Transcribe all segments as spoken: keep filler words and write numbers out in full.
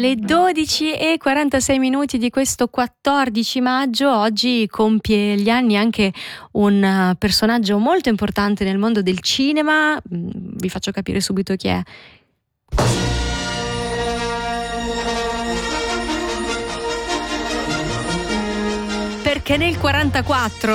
Le dodici e quarantasei minuti di questo quattordici maggio. Oggi compie gli anni anche un personaggio molto importante nel mondo del cinema. Vi faccio capire subito chi è. Perché nel quarantaquattro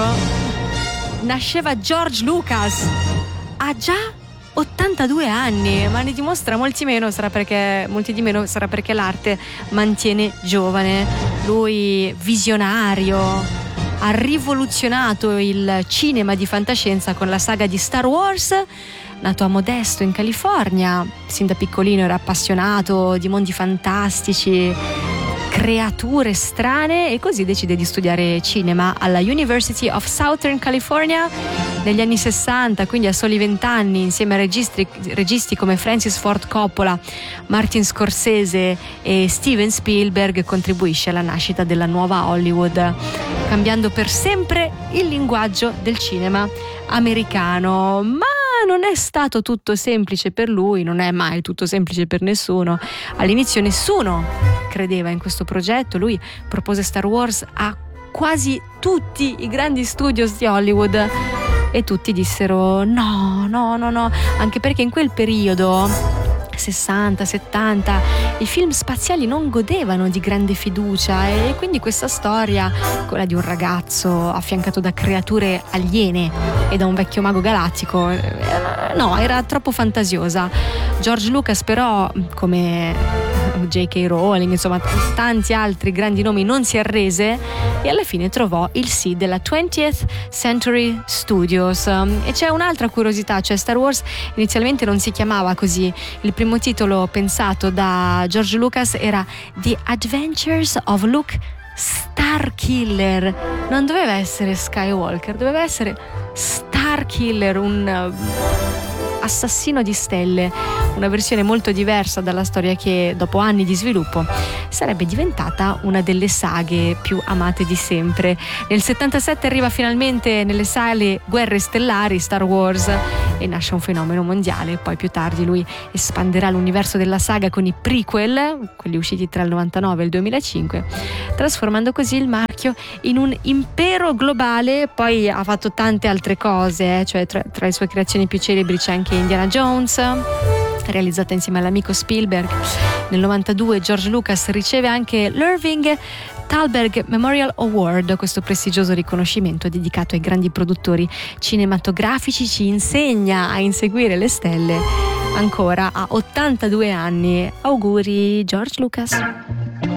nasceva George Lucas. Ha già ottantadue anni, ma ne dimostra molti meno, sarà perché molti di meno sarà perché l'arte mantiene giovane. Lui, visionario, ha rivoluzionato il cinema di fantascienza con la saga di Star Wars. Nato a Modesto in California, sin da piccolino era appassionato di mondi fantastici, creature strane, e così decide di studiare cinema alla University of Southern California negli anni sessanta, quindi a soli vent'anni, insieme a registi, registi come Francis Ford Coppola, Martin Scorsese e Steven Spielberg, contribuisce alla nascita della nuova Hollywood, cambiando per sempre il linguaggio del cinema americano. Ma non è stato tutto semplice per lui, non è mai tutto semplice per nessuno. All'inizio nessuno credeva in questo progetto. Lui propose Star Wars a quasi tutti i grandi studios di Hollywood e tutti dissero no, no, no, no, anche perché in quel periodo sessanta settanta i film spaziali non godevano di grande fiducia, e quindi questa storia, quella di un ragazzo affiancato da creature aliene e da un vecchio mago galattico, no, era troppo fantasiosa. George Lucas però, come J K Rowling, insomma tanti altri grandi nomi, non si arrese e alla fine trovò il sì della twentieth Century Studios. E c'è un'altra curiosità, cioè Star Wars inizialmente non si chiamava così. Il primo titolo pensato da George Lucas era The Adventures of Luke Starkiller. Non doveva essere Skywalker, doveva essere Starkiller, un assassino di stelle, una versione molto diversa dalla storia che dopo anni di sviluppo sarebbe diventata una delle saghe più amate di sempre. Nel settantasette arriva finalmente nelle sale Guerre Stellari, Star Wars, e nasce un fenomeno mondiale. Poi più tardi lui espanderà l'universo della saga con i prequel, quelli usciti tra il novantanove e il duemilacinque, trasformando così il marchio in un impero globale. Poi ha fatto tante altre cose, eh? Cioè tra, tra le sue creazioni più celebri c'è anche Indiana Jones, realizzata insieme all'amico Spielberg. Nel novantadue George Lucas riceve anche l'Irving Thalberg Memorial Award, questo prestigioso riconoscimento dedicato ai grandi produttori cinematografici. Ci insegna a inseguire le stelle ancora a ottantadue anni. Auguri George Lucas.